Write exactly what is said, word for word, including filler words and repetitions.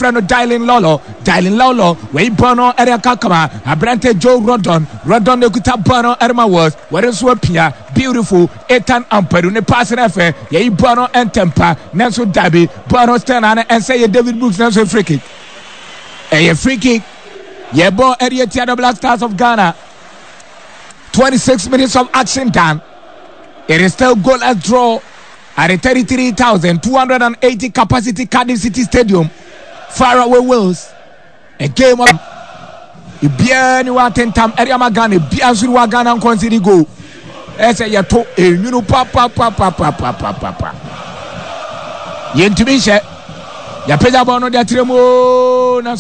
friend of Dylan Lolo Dylan Lolo we bono area kakama abrante Joe Rodon Rodon de kuta bono erma was where is wapia beautiful Ethan Amperu ne pass na fe ye bono entempa Nelson Dabi bono stand and say David Brooks Nelson free kick a free kick ye bo area the Black Stars of Ghana. Twenty-six minutes of action done. It is still goalless draw at the thirty-three thousand two hundred eighty capacity Cardiff City Stadium, Faraway Wales. A game of Ibiani Watentam area Magani Biasu Wagana consider go. As a yato a you know papa papa papa papa papa. Yentumisha Yapeda Bono de Tremo.